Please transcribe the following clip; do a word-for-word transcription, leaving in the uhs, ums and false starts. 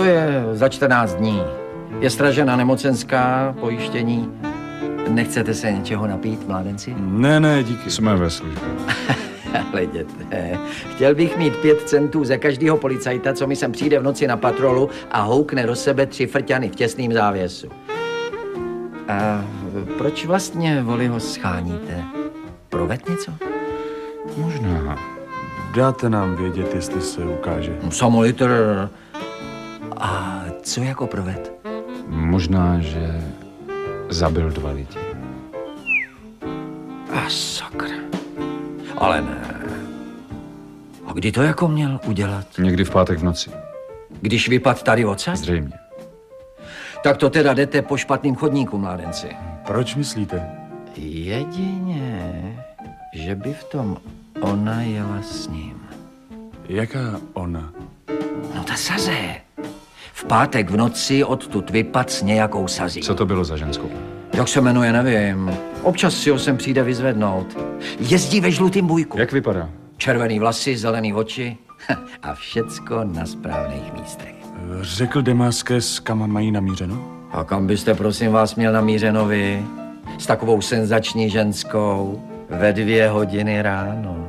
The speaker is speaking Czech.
je za čtrnáct dní. Je stražena nemocenská, pojištění. Nechcete se něčeho napít, mládenci? Ne, ne, díky. Jsme ve službě. Ale jděte. Chtěl bych mít pět centů za každého policajta, co mi sem přijde v noci na patrolu a houkne do sebe tři frťany v těsným závěsu. A proč vlastně, Voli, ho scháníte? Proved něco? Možná. Dáte nám vědět, jestli se ukáže. Samolitr. A co jako proved? Možná, že zabil dva lidi. A sakra. Ale ne. A kdy to jako měl udělat? Někdy v pátek v noci. Když vypad tady odsaď? Zřejmě. Tak to teda jdete po špatným chodníku, mládenci. Proč myslíte? Jedině, že by v tom ona jela s ním. Jaká ona? No ta Saze. V pátek v noci odtud vypad s nějakou Sazí. Co to bylo za ženskou? Jak se jmenuje, nevím. Občas si ho sem přijde vyzvednout. Jezdí ve žlutým bujku. Jak vypadá? Červený vlasy, zelený oči a všecko na správných místech. Řekl Demaskes, kam mají namířeno? A kam byste, prosím vás, měl namířeno vy? S takovou senzační ženskou ve dvě hodiny ráno.